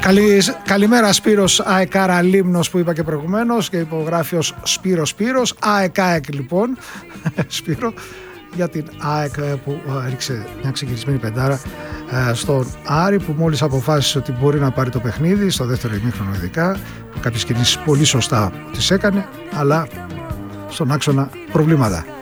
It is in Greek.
Καλημέρα Σπύρος Αεκάρα Λίμνος που είπα και προηγουμένως και υπογράφει ως Σπύρος. ΑΕΚ λοιπόν, Σπύρο, για την ΑΕΚ που έριξε μια ξεκινησμένη πεντάρα στον Άρη, που μόλις αποφάσισε ότι μπορεί να πάρει το παιχνίδι στο δεύτερο ημίχρονο, ειδικά κάποιες κινήσεις πολύ σωστά τις έκανε, αλλά στον άξονα προβλήματα.